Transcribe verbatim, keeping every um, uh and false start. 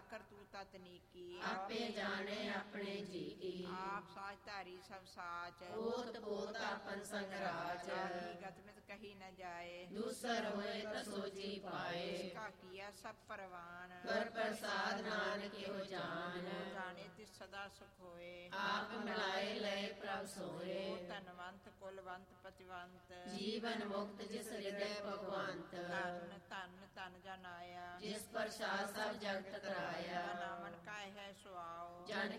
ਕਰਤੂਤਾ ਤਨੀਕੀ। ਆਪੇ ਜਾਣੇ ਆਪਣੇ ਜੀ ਕੀ। ਆਪ ਸਾਚ ਧਾਰੀ ਸਭ ਸਾਚ। ਓਤ ਪੋਤ ਆਪਨ ਸੰਗਰਾਜ। ਗਤ ਮਿਤ ਕਹੀ ਨ ਜਾਏ। ਦੂਸਰ ਹੋਏ ਤ ਸੋਜੀ ਪਾਏ। ਇਸਕਾ ਕੀਆ ਸਭ ਪਰਵਾਨ। ਕਰ ਪ੍ਰਸਾਦ ਨਾਨਕ ਇਹੋ ਜਾਨ। ਜਾਣੇ ਤਿਸ ਸਦਾ ਸੁਖ ਹੋਏ। ਆਪ ਮਿਲਾਏ ਲਏ ਪ੍ਰਭ ਸੋਏ। ਧਨਵੰਤ ਕੁਲਵੰਤ ਪਤਿਵੰਤ। ਜੀਵਨ ਮੁਕਤ ਜਿਸ ਹਿਰਦੈ ਭਗਵੰਤ। ਧਨ ਧਨ ਧਨ ਜਨ ਆਇਆ। ਜਿਸ ਪ੍ਰਸਾਦ ਸਭ ਜਗਤ ਕਰਾਇਆ।